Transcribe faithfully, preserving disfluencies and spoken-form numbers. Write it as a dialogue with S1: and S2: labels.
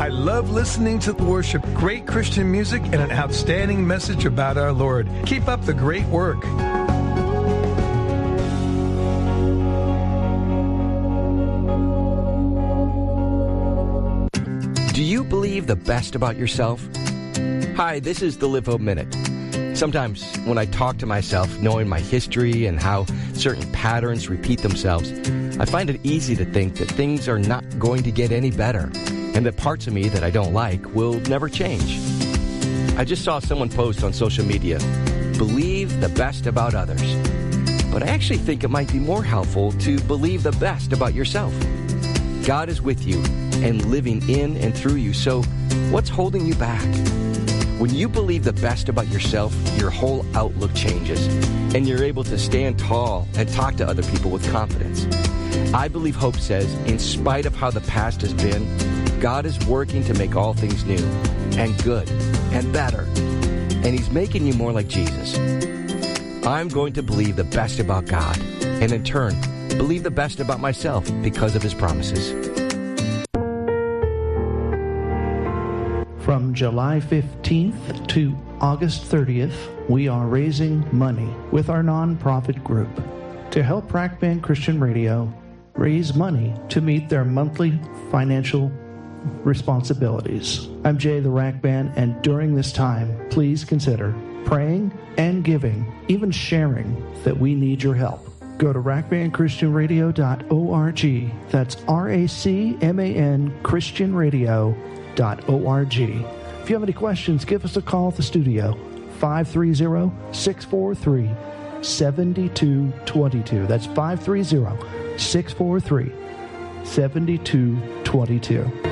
S1: I love listening to the worship, great Christian music, and an outstanding message about our Lord. Keep up the great work.
S2: Do you believe the best about yourself? Hi, this is the Live Hope Minute. Sometimes when I talk to myself, knowing my history and how certain patterns repeat themselves, I find it easy to think that things are not going to get any better and that parts of me that I don't like will never change. I just saw someone post on social media, believe the best about others. But I actually think it might be more helpful to believe the best about yourself. God is with you and living in and through you, so what's holding you back? When you believe the best about yourself, your whole outlook changes, and you're able to stand tall and talk to other people with confidence. I believe Hope says, in spite of how the past has been, God is working to make all things new and good and better, and He's making you more like Jesus. I'm going to believe the best about God, and in turn, believe the best about myself because of His promises.
S3: From July fifteenth to August thirtieth, we are raising money with our nonprofit group to help Rack Band Christian Radio raise money to meet their monthly financial responsibilities. I'm Jay the Rack Band, and during this time, please consider praying and giving, even sharing, that we need your help. Go to rack band christian radio dot org. That's R A C M A N Christian Radio dot org. If you have any questions, give us a call at the studio, five three zero, six four three, seven two two two. That's five three zero, six four three, seven two two two.